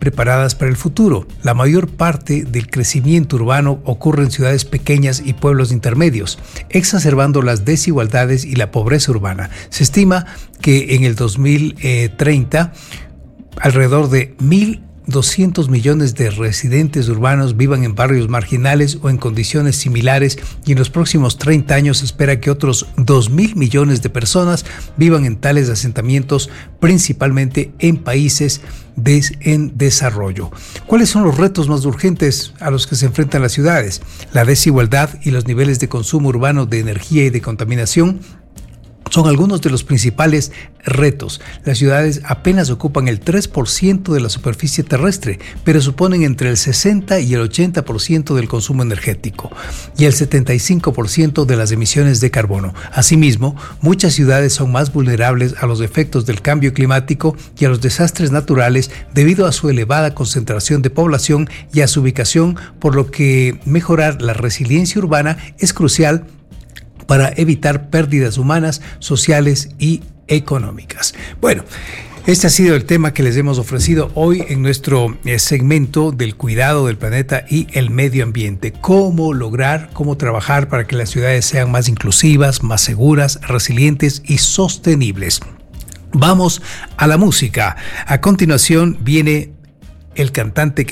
preparadas para el futuro. La mayor parte del crecimiento urbano ocurre en ciudades pequeñas y pueblos intermedios, exacerbando las desigualdades y la pobreza urbana. Se estima que en el 2030 alrededor de 1.200 millones de residentes urbanos vivan en barrios marginales o en condiciones similares, y en los próximos 30 años se espera que otros 2.000 millones de personas vivan en tales asentamientos, principalmente en países en desarrollo. ¿Cuáles son los retos más urgentes a los que se enfrentan las ciudades? La desigualdad y los niveles de consumo urbano de energía y de contaminación son algunos de los principales retos. Las ciudades apenas ocupan el 3% de la superficie terrestre, pero suponen entre el 60 y el 80% del consumo energético y el 75% de las emisiones de carbono. Asimismo, muchas ciudades son más vulnerables a los efectos del cambio climático y a los desastres naturales debido a su elevada concentración de población y a su ubicación, por lo que mejorar la resiliencia urbana es crucial para evitar pérdidas humanas, sociales y económicas. Bueno, este ha sido el tema que les hemos ofrecido hoy en nuestro segmento del cuidado del planeta y el medio ambiente. Cómo trabajar para que las ciudades sean más inclusivas, más seguras, resilientes y sostenibles. Vamos a la música. A continuación viene el cantante que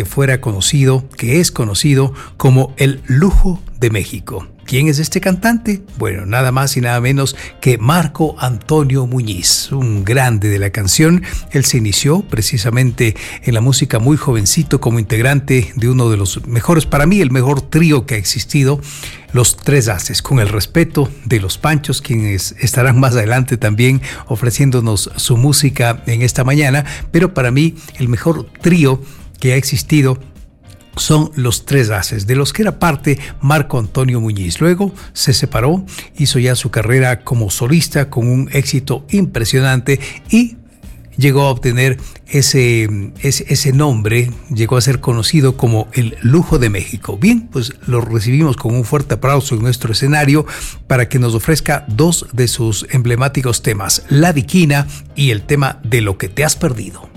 es conocido como el Lujo de México. ¿Quién es este cantante? Bueno, nada más y nada menos que Marco Antonio Muñiz, un grande de la canción. Él se inició precisamente en la música muy jovencito como integrante de uno de los mejores, para mí el mejor trío que ha existido, Los Tres Haces, con el respeto de los Panchos, quienes estarán más adelante también ofreciéndonos su música en esta mañana, pero para mí el mejor trío que ha existido son Los Tres Haces, de los que era parte Marco Antonio Muñiz. Luego se separó, hizo ya su carrera como solista con un éxito impresionante y llegó a obtener ese nombre, llegó a ser conocido como el Lujo de México. Bien, pues lo recibimos con un fuerte aplauso en nuestro escenario para que nos ofrezca dos de sus emblemáticos temas, La Diquina y el tema de Lo que te has perdido.